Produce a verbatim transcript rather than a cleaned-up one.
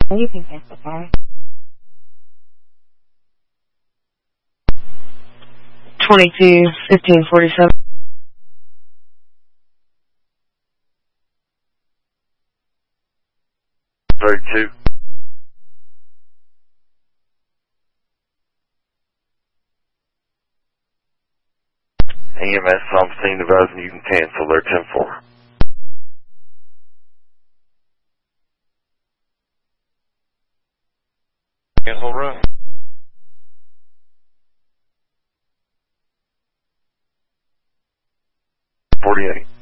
You can testify. Twenty-two fifteen forty-seven. Thirty-two. E M S on scene advising you can cancel. They're ten four. Cancel room. forty-eight.